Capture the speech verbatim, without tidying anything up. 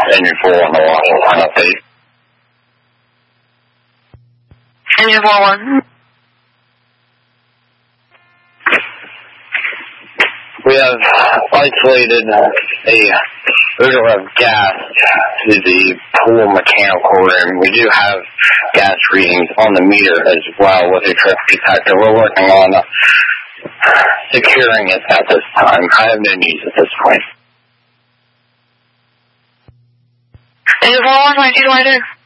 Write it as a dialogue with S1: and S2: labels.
S1: engine four on the wash line update.
S2: Engine four one.
S1: We have isolated a odor of gas to the pool mechanical room. We do have gas readings on the meter as well with a trip detector. We're working on securing it at this time. I have no news at this point.
S2: Engine four one, twenty-two twenty-two.